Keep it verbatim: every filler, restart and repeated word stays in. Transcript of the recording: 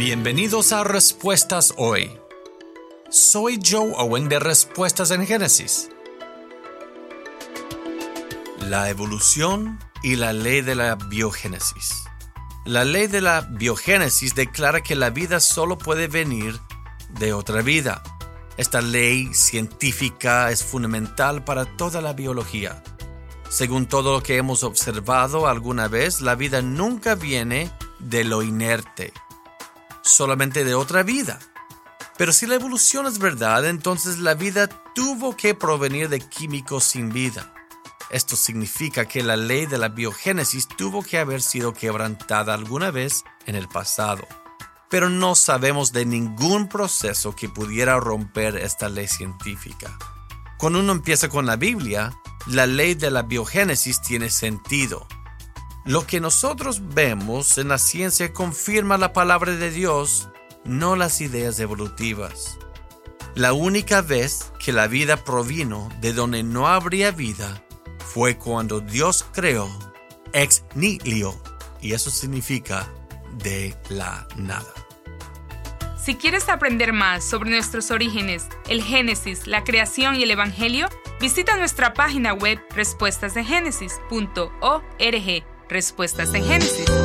Bienvenidos a Respuestas Hoy. Soy Joe Owen de Respuestas en Génesis. La evolución y la ley de la biogénesis. La ley de la biogénesis declara que la vida solo puede venir de otra vida. Esta ley científica es fundamental para toda la biología. Según todo lo que hemos observado alguna vez, la vida nunca viene de lo inerte, solamente de otra vida. Pero si la evolución es verdad, entonces la vida tuvo que provenir de químicos sin vida. Esto significa que la ley de la biogénesis tuvo que haber sido quebrantada alguna vez en el pasado. Pero no sabemos de ningún proceso que pudiera romper esta ley científica. Cuando uno empieza con la Biblia, la ley de la biogénesis tiene sentido. Lo que nosotros vemos en la ciencia confirma la palabra de Dios, no las ideas evolutivas. La única vez que la vida provino de donde no habría vida fue cuando Dios creó ex nihilo, y eso significa de la nada. Si quieres aprender más sobre nuestros orígenes, el Génesis, la creación y el Evangelio, visita nuestra página web respuestas de génesis punto org. Respuestas en Génesis.